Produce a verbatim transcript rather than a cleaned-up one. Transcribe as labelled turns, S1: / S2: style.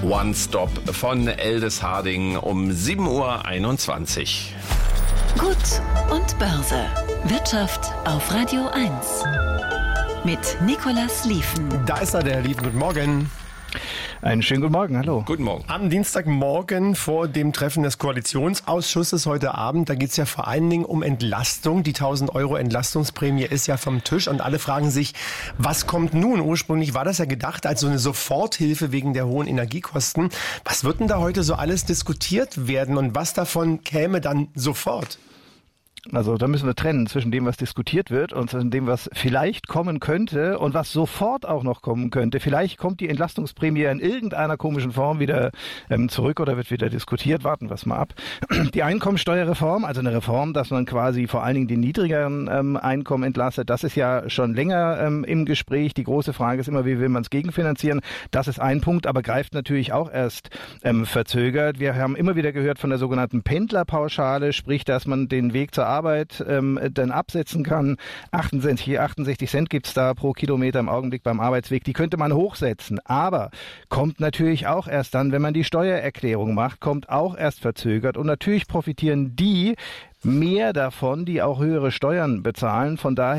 S1: One Stop von Eldis Harding um sieben Uhr einundzwanzig.
S2: Gut und Börse. Wirtschaft auf Radio eins. Mit Nicolas Lieven.
S3: Da ist er, der Herr Lieven. Guten Morgen.
S4: Einen schönen guten Morgen, hallo.
S1: Guten Morgen.
S3: Am Dienstagmorgen vor dem Treffen des Koalitionsausschusses heute Abend, da geht es ja vor allen Dingen um Entlastung. Die tausend Euro Entlastungsprämie ist ja vom Tisch und alle fragen sich, was kommt nun? Ursprünglich war das ja gedacht als so eine Soforthilfe wegen der hohen Energiekosten. Was wird denn da heute so alles diskutiert werden und was davon käme dann sofort?
S4: Also da müssen wir trennen zwischen dem, was diskutiert wird und zwischen dem, was vielleicht kommen könnte und was sofort auch noch kommen könnte. Vielleicht kommt die Entlastungsprämie in irgendeiner komischen Form wieder ähm, zurück oder wird wieder diskutiert. Warten wir es mal ab. Die Einkommensteuerreform, also eine Reform, dass man quasi vor allen Dingen den niedrigeren ähm, Einkommen entlastet, das ist ja schon länger ähm, im Gespräch. Die große Frage ist immer, wie will man es gegenfinanzieren? Das ist ein Punkt, aber greift natürlich auch erst ähm, verzögert. Wir haben immer wieder gehört von der sogenannten Pendlerpauschale, sprich, dass man den Weg zur Arbeit ähm, dann absetzen kann. achtundsechzig, achtundsechzig Cent gibt's da pro Kilometer im Augenblick beim Arbeitsweg. Die könnte man hochsetzen, aber kommt natürlich auch erst dann, wenn man die Steuererklärung macht, kommt auch erst verzögert. Und natürlich profitieren die mehr davon, die auch höhere Steuern bezahlen. Von daher